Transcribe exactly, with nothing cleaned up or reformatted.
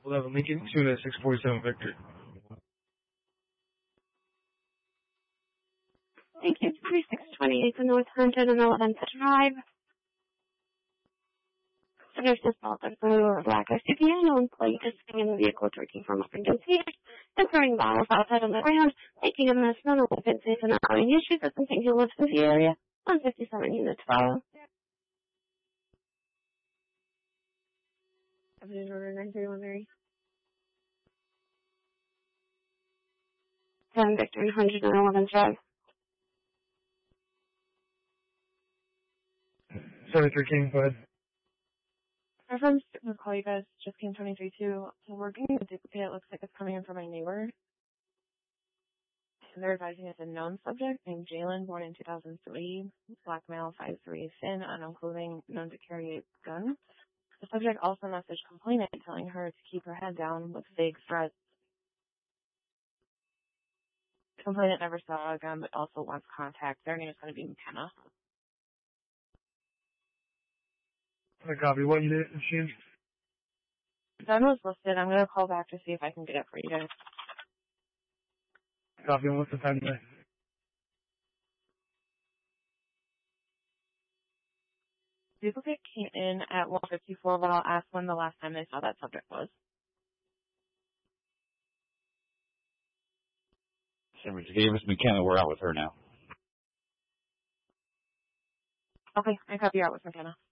eleven Lincoln, two to six forty-seven Victor. Thank you. thirty-six twenty-eight to North Hampton and eleven to Drive. Subject is spotted through a black S U V, no employee is sitting in the vehicle drinking from a freaking seat and throwing bottles outside on the ground, making a mess, none of the is and allowing issues with something who lives in the area. one fifty-seven units follow. Evidence order nine three one three. ten Victor one hundred eleven Drive. seventy-three King, go ahead. Our firm's going to call you guys, just came twenty-three two. We're getting a duplicate. It looks like it's coming in from my neighbor. And they're advising it's a known subject named Jalen, born in two thousand three, black male, five three, thin, unknown clothing, known to carry a gun. The subject also messaged complainant telling her to keep her head down with vague threats. Complainant never saw a gun, but also wants contact. Their name is going to be McKenna. I copy. What you did, machine? Gun was listed. I'm going to call back to see if I can get it for you guys. Copy. What's the time today? Duplicate came in at one fifty-four, but I'll ask when the last time they saw that subject was. Service Davis McKenna, we're out with her now. Okay, I copy you out with McKenna.